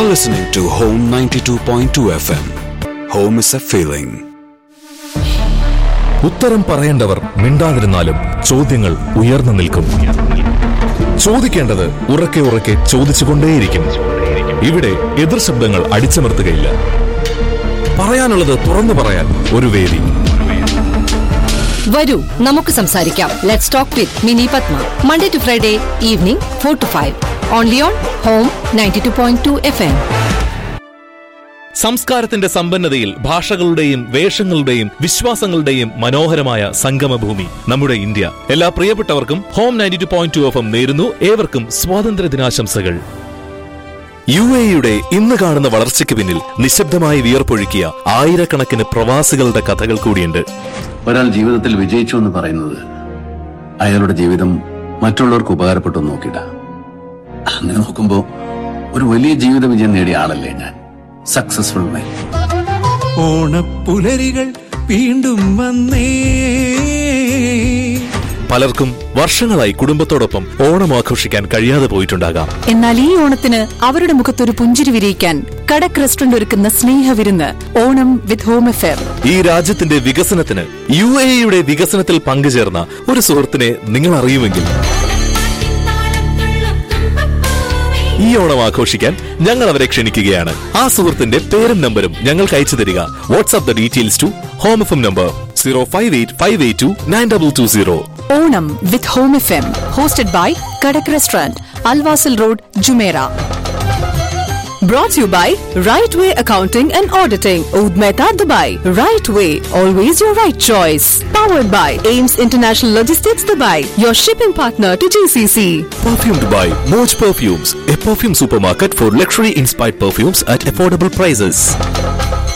listening to Home 92.2 FM. Home is a feeling. ഉത്തരം പറയേണ്ടവർ മിണ്ടാതിരുന്നാലും ചോദ്യങ്ങൾ ഉയർന്നു നിൽക്കും. ചോദിക്കേണ്ടത് ഉറക്കെ ഉറക്കെ ചോദിച്ചുകൊണ്ടേയിരിക്കും. ഇവിടെ എതിർ ശബ്ദങ്ങൾ അടിച്ചമർത്തുകയില്ല. പറയാനുള്ളത് തുറന്നു പറയാൻ ഒരു വേദി. വരൂ, നമുക്ക് സംസാരിക്കാം. Let's talk with mini Padma. Monday to Friday evening 4 to 5. Only on home 92.2 FM. സംസ്കാരത്തിന്റെ സമ്പന്നതയിൽ ഭാഷകളുടെയും വേഷങ്ങളുടെയും വിശ്വാസങ്ങളുടെയും മനോഹരമായ സംഗമഭൂമി നമ്മുടെ ഇന്ത്യ. എല്ലാ പ്രിയപ്പെട്ടവർക്കും ഹോം 92.2 FM നേരുന്നു ഏവർക്കും സ്വാതന്ത്ര്യ ദിനാശംസകൾ. UAE-യുടെ ഇന്ന് കാണുന്ന വളർച്ചയ്ക്ക് പിന്നിൽ നിശബ്ദമായി വിയർപ്പൊഴുക്കിയ ആയിരക്കണക്കിന് പ്രവാസികളുടെ കഥകൾ കൂടിയുണ്ട്. ഒരാൾ ജീവിതത്തിൽ വിജയിച്ചു എന്ന് പറയുന്നത് അയാളുടെ ജീവിതം മറ്റുള്ളവർക്ക് ഉപകാരപ്പെട്ടു നോക്കിയിട്ട. അങ്ങനെ നോക്കുമ്പോ ഒരു വലിയ ജീവിത വിജയം നേടിയ ആളല്ലേ ഞാൻ. സക്സസ്ഫുൾ മാൻ. ഓണപ്പുലരികൾ വീണ്ടും വന്നേ. പലർക്കും വർഷങ്ങളായി കുടുംബത്തോടൊപ്പം ഓണം ആഘോഷിക്കാൻ കഴിയാതെ പോയിട്ടുണ്ടാകാം. എന്നാൽ ഈ ഓണത്തിന് അവരുടെ മുഖത്തൊരു പുഞ്ചിരി വിരിയിക്കാൻ കടക് റെസ്റ്റോറന്റ് ഒരുക്കുന്ന സ്നേഹവിരുന്ന് ഓണം വിത്ത് ഹോം എഫെയർ. ഈ രാജ്യത്തിന്റെ വികസനത്തിന് UAE-യുടെ വികസനത്തിൽ പങ്കുചേർന്ന ഒരു സുഹൃത്തിനെ നിങ്ങൾ അറിയുമെങ്കിൽ ഈ ഓണം ആഘോഷിക്കാൻ ഞങ്ങൾ അവരെ ക്ഷണിക്കുകയാണ്. ആ സുഹൃത്തിന്റെ പേരും നമ്പരും ഞങ്ങൾക്ക് അയച്ചു തരിക. WhatsApp the details to home FM number 05858292220. Onam with home FM hosted by Kadak restaurant, Al Wasl road, Jumeirah. Brought to you by Right Way Accounting and Auditing, Oud Mehta, Dubai. Right Way, always your right choice. Powered by Ames International Logistics, Dubai, your shipping partner to GCC. Perfume Dubai, Moj Perfumes, a perfume supermarket for luxury-inspired perfumes at affordable prices.